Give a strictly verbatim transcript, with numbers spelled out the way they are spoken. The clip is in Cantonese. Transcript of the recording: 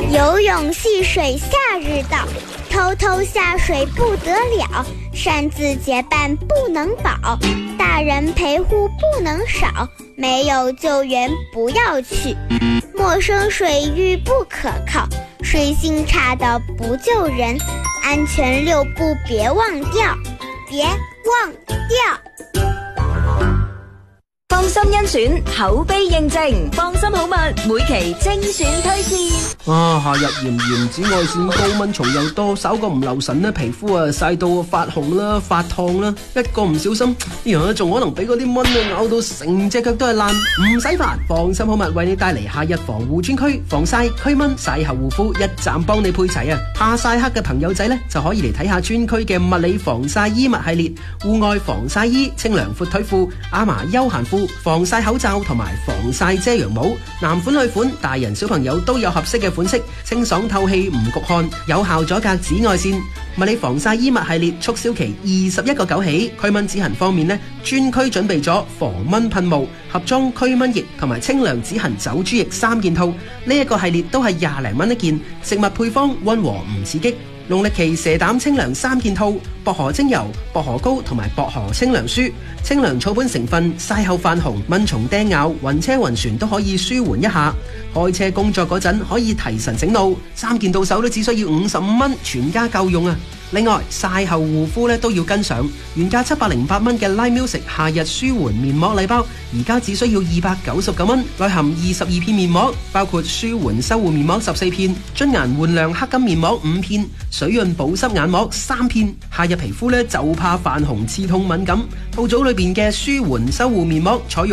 游泳戏水夏日到，偷偷下水不得了，擅自结伴不能保，大人陪护不能少，没有救援不要去，陌生水域不可靠，水性差的不救人，安全六步别忘掉，別忘掉。 放心甄選，口碑認證，放心好物，每期精選推薦。 啊，夏日炎炎，紫外線高，蚊蟲又多，稍個唔留神呢，皮膚啊曬到發紅啦、發燙啦，一個唔小心，呀仲可能俾嗰啲蚊啊咬到成隻腳都係爛。唔使煩，放心好物為你帶嚟夏日防護專區，防曬、驅蚊、曬後護膚一站幫你配齊啊！怕曬黑嘅朋友仔呢，就可以嚟睇下專區嘅物理防曬衣物系列，戶外防曬衣、清涼闊腿褲、阿嫲休閒褲、防曬口罩同埋防曬遮陽帽，男款女款，大人小朋友都有合適嘅款式，清爽透氣唔焗汗，有效阻隔紫外線。物理防曬衣物系列促銷期二十一個九起。驅蚊止痕方面呢，專區準備咗防蚊噴霧、盒裝驅蚊液同埋清涼止痕走珠液三件套，呢、這、一個系列都係廿零蚊一件，食物配方溫和唔刺激。農曆期蛇膽清涼三件套，薄荷精油、薄荷膏同埋薄荷清涼舒，清涼草本成分，曬後泛紅、蚊蟲叮咬、暈車暈船都可以舒緩一下。開車工作嗰陣可以提神醒腦，三件到手都只需要五十五蚊，全家夠用啊！另外曬後護膚咧都要跟上，原價七百零八蚊嘅 Light Music 夏日舒緩面膜禮包，而家只需要二百九十九蚊，內含二十二片面膜，包括舒緩修護面膜十四片、津顏煥亮黑金面膜五片、水潤保濕眼膜三片。夏日皮膚咧就怕泛紅、刺痛、敏感，套組裏邊嘅舒緩修護面膜採用